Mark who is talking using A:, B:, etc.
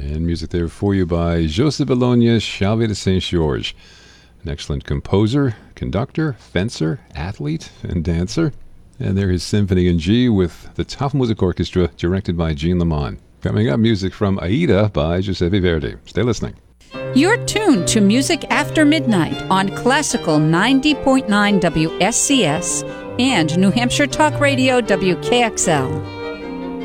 A: And music there for you by Joseph Bologna Chalvet de Saint-Georges, an excellent composer, conductor, fencer, athlete, and dancer. And there is Symphony in G with the Tafelmusik Orchestra, directed by Jean Lamont. Coming up, music from Aida by Giuseppe Verdi. Stay listening.
B: You're tuned to Music After Midnight on Classical 90.9 WSCS and New Hampshire Talk Radio WKXL.